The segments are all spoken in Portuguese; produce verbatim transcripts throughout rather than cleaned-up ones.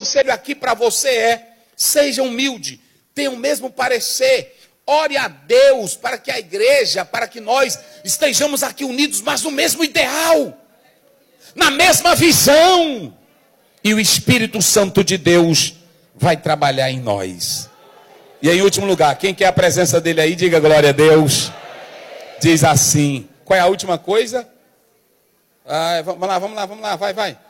conselho aqui para você é: seja humilde, tenha o mesmo parecer, ore a Deus para que a igreja, para que nós estejamos aqui unidos, mas no mesmo ideal, na mesma visão. E o Espírito Santo de Deus vai trabalhar em nós. E em último lugar, quem quer a presença dele aí, diga glória a Deus. Diz assim, qual é a última coisa? Ah, vamos lá, vamos lá, vamos lá, vai, vai.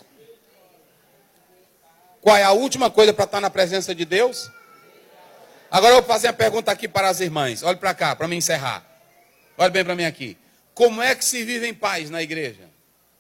Qual é a última coisa para estar na presença de Deus? Agora eu vou fazer uma pergunta aqui para as irmãs. Olhe para cá, para me encerrar. Olhe bem para mim aqui. Como é que se vive em paz na igreja?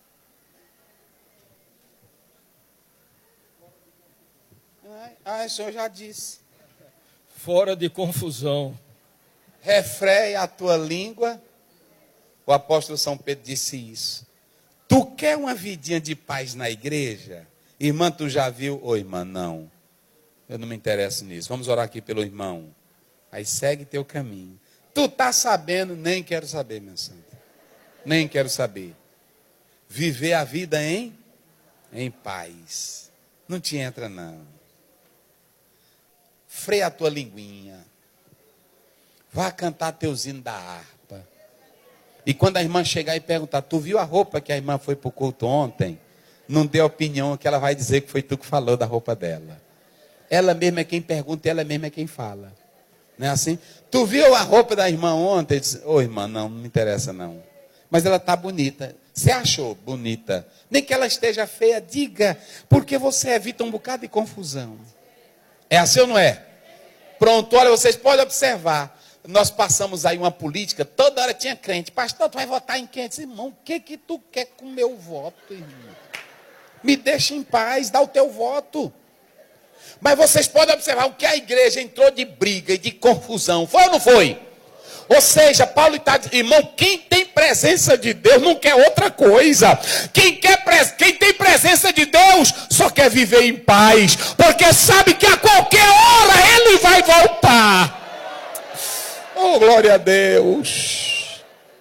Ah, o senhor já disse. Fora de confusão. Refreia a tua língua. O apóstolo São Pedro disse isso. Tu quer uma vidinha de paz na igreja? Irmã, tu já viu? Ô, irmã, não. Eu não me interesso nisso. Vamos orar aqui pelo irmão. Aí segue teu caminho. Tu tá sabendo? Nem quero saber, minha santa. Nem quero saber. Viver a vida em, em paz. Não te entra, não. Freia a tua linguinha. Vá cantar teus hinos da harpa. E quando a irmã chegar e perguntar: tu viu a roupa que a irmã foi para o culto ontem? Não dê opinião, que ela vai dizer que foi tu que falou da roupa dela. Ela mesma é quem pergunta e ela mesma é quem fala. Não é assim? Tu viu a roupa da irmã ontem? Ô, oh, irmã, não, não me interessa não. Mas ela está bonita. Você achou bonita? Nem que ela esteja feia, diga. Porque você evita um bocado de confusão. É assim ou não é? Pronto, olha, vocês podem observar. Nós passamos aí uma política, toda hora tinha crente. Pastor, tu vai votar em quem? Eu disse: irmão, o que que tu quer com o meu voto, irmão? Me deixa em paz, dá o teu voto. Mas vocês podem observar o que a igreja entrou de briga e de confusão. Foi ou não foi? Ou seja, Paulo está dizendo: irmão, quem tem presença de Deus não quer outra coisa. Quem, quer, quem tem presença de Deus só quer viver em paz. Porque sabe que a qualquer hora ele vai voltar. Oh, glória a Deus.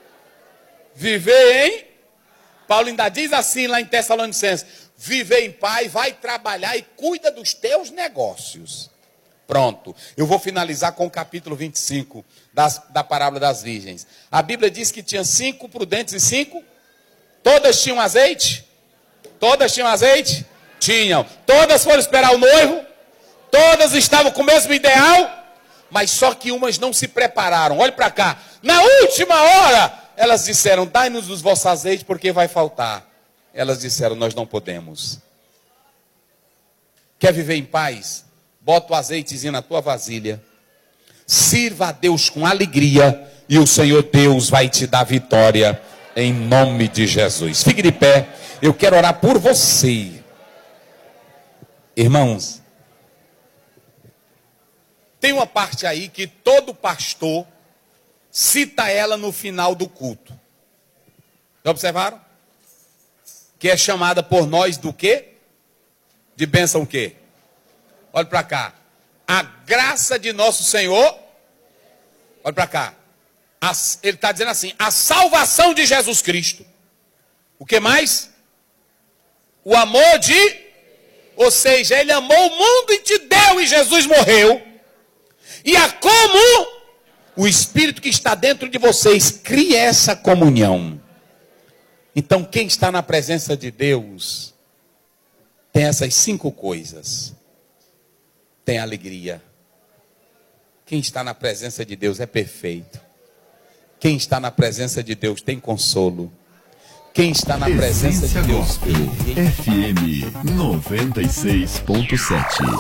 Viver em... Paulo ainda diz assim lá em Tessalonicenses: viver em paz, vai trabalhar e cuida dos teus negócios. Pronto. Eu vou finalizar com o capítulo vinte e cinco das, da parábola das virgens. A Bíblia diz que tinha cinco prudentes e cinco. Todas tinham azeite? Todas tinham azeite? Tinham. Todas foram esperar o noivo? Todas estavam com o mesmo ideal? Mas só que umas não se prepararam. Olhe para cá. Na última hora, elas disseram: dai-nos os vossos azeites, porque vai faltar. Elas disseram: nós não podemos. Quer viver em paz? Bota o azeitezinho na tua vasilha. Sirva a Deus com alegria. E o Senhor Deus vai te dar vitória. Em nome de Jesus. Fique de pé. Eu quero orar por você. Irmãos, tem uma parte aí que todo pastor cita ela no final do culto. Já observaram? Que é chamada por nós do quê? De bênção o quê? Olha para cá. A graça de nosso Senhor. Olha para cá. A, ele está dizendo assim: a salvação de Jesus Cristo. O que mais? O amor de... Ou seja, ele amou o mundo e te deu, e Jesus morreu. E a como o Espírito que está dentro de vocês cria essa comunhão. Então, quem está na presença de Deus tem essas cinco coisas. Tem alegria. Quem está na presença de Deus é perfeito. Quem está na presença de Deus tem consolo. Quem está na presença de Deus... F M noventa e seis ponto sete